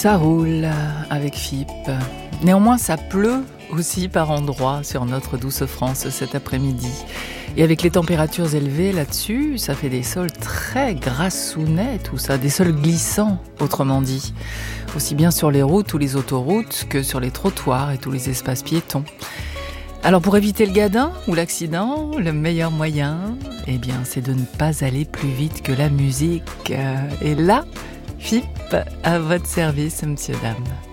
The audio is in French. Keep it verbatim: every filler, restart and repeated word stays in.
Ça roule avec Philippe. Néanmoins, ça pleut aussi par endroits sur notre douce France cet après-midi. Et avec les températures élevées là-dessus, ça fait des sols très grassounet, tout ça, des sols glissants, autrement dit. Aussi bien sur les routes ou les autoroutes que sur les trottoirs et tous les espaces piétons. Alors pour éviter le gadin ou l'accident, le meilleur moyen, eh bien, c'est de ne pas aller plus vite que la musique. Et là, F I P à votre service, monsieur, dame.